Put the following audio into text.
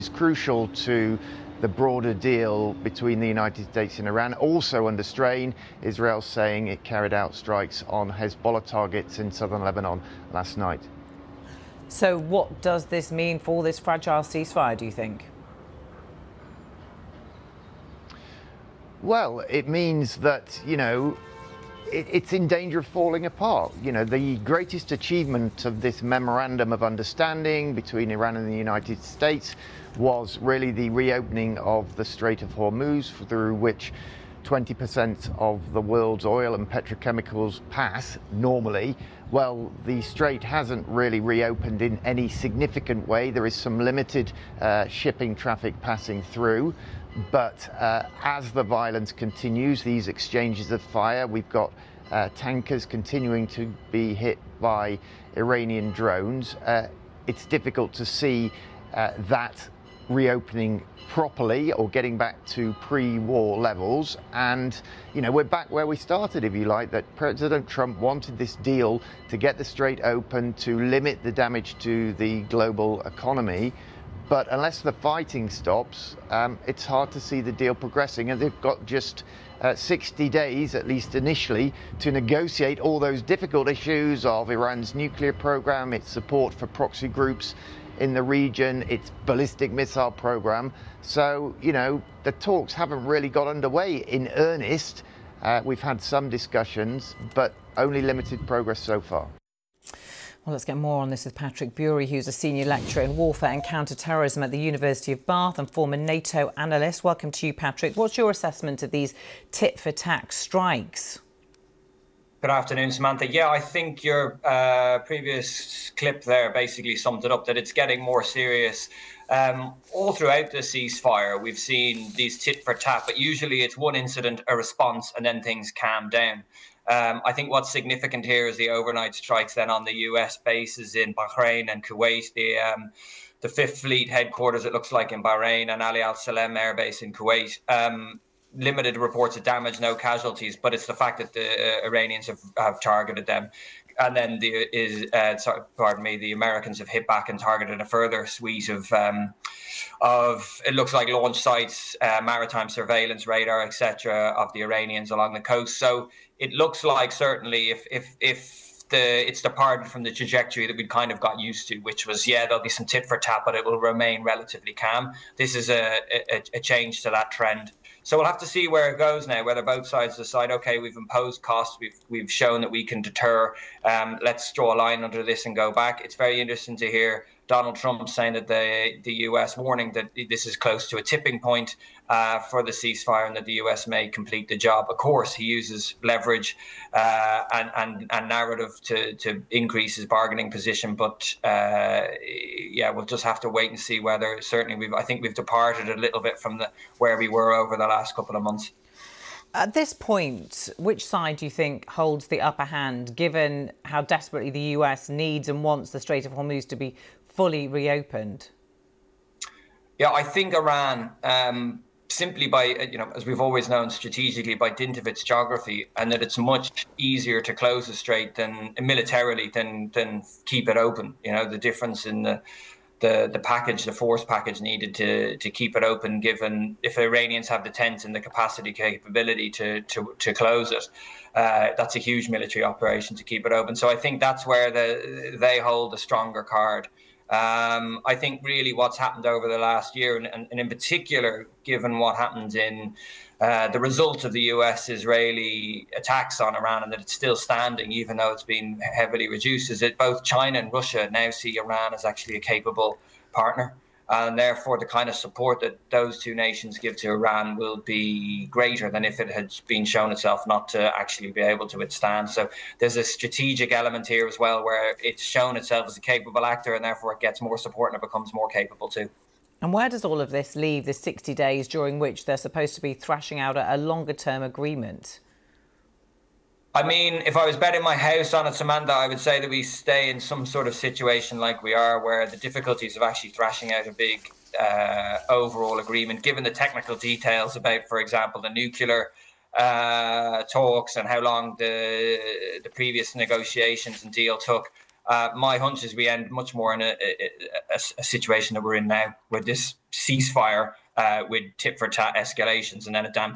is crucial to the broader deal between the United States and Iran. Also under strain, Israel saying it carried out strikes on Hezbollah targets in southern Lebanon last night. So what does this mean for this fragile ceasefire, do you think? Well, it means that, it's in danger of falling apart. The greatest achievement of this memorandum of understanding between Iran and the United States was really the reopening of the Strait of Hormuz, through which 20% of the world's oil and petrochemicals pass normally. Well, the strait hasn't really reopened in any significant way. There is some limited shipping traffic passing through. But as the violence continues, these exchanges of fire, we've got tankers continuing to be hit by Iranian drones. It's difficult to see that reopening properly or getting back to pre-war levels. And, we're back where we started, if you like, that President Trump wanted this deal to get the strait open, to limit the damage to the global economy. But unless the fighting stops, it's hard to see the deal progressing. And they've got just 60 days, at least initially, to negotiate all those difficult issues of Iran's nuclear program, its support for proxy groups in the region, its ballistic missile program. So, the talks haven't really got underway in earnest. We've had some discussions, but only limited progress so far. Well, let's get more on this with Patrick Bury, who's a senior lecturer in warfare and counter-terrorism at the University of Bath and former NATO analyst. Welcome to you, Patrick. What's your assessment of these tit-for-tat strikes? Good afternoon, Samantha. Yeah, I think your previous clip there basically summed it up, that it's getting more serious. All throughout the ceasefire, we've seen these tit-for-tat, but usually it's one incident, a response, and then things calm down. I think what's significant here is the overnight strikes then on the US bases in Bahrain and Kuwait, the Fifth Fleet headquarters, it looks like, in Bahrain, and Ali Al Salem Air Base in Kuwait. Limited reports of damage, no casualties, but it's the fact that the Iranians have targeted them. And then the Americans have hit back and targeted a further suite of it looks like launch sites, maritime surveillance radar, etc., of the Iranians along the coast. So it looks like certainly if it's departed from the trajectory that we'd kind of got used to, which was, there'll be some tit for tat, but it will remain relatively calm. This is a change to that trend. So we'll have to see where it goes now, whether both sides decide, OK, we've imposed costs, we've shown that we can deter, let's draw a line under this and go back. It's very interesting to hear Donald Trump saying that the US warning that this is close to a tipping point for the ceasefire and that the US may complete the job. Of course, he uses leverage and narrative to increase his bargaining position. But we'll just have to wait and see whether I think we've departed a little bit from where we were over the last couple of months. At this point, which side do you think holds the upper hand, given how desperately the US needs and wants the Strait of Hormuz to be fully reopened? Yeah, I think Iran, simply by, as we've always known, strategically, by dint of its geography, and that it's much easier to close the strait militarily than keep it open. The difference in the force package needed to keep it open, given if the Iranians have the tent and the capability to close it, that's a huge military operation to keep it open. So I think that's where they hold a stronger card. I think really what's happened over the last year, and in particular, given what happened in the result of the US-Israeli attacks on Iran, and that it's still standing, even though it's been heavily reduced, is that both China and Russia now see Iran as actually a capable partner. And therefore, the kind of support that those two nations give to Iran will be greater than if it had been shown itself not to actually be able to withstand. So there's a strategic element here as well, where it's shown itself as a capable actor, and therefore it gets more support and it becomes more capable too. And where does all of this leave the 60 days during which they're supposed to be thrashing out a longer-term agreement? I mean, if I was betting my house on it, Samantha, I would say that we stay in some sort of situation like we are, where the difficulties of actually thrashing out a big overall agreement, given the technical details about, for example, the nuclear talks and how long the previous negotiations and deal took, My hunch is we end much more in a situation that we're in now, with this ceasefire with tit for tat escalations and then a damp